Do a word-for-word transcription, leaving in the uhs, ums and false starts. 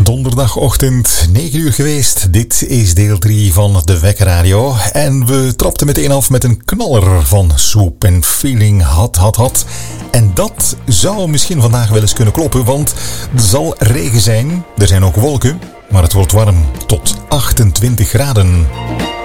Donderdagochtend, negen uur geweest. Dit is deel drie van de Wekker Radio. En we trapten meteen af met een knaller van Soep en Feeling Hot, Hot, Hot. En dat zou misschien vandaag wel eens kunnen kloppen, want er zal regen zijn. Er zijn ook wolken, maar het wordt warm tot achtentwintig graden.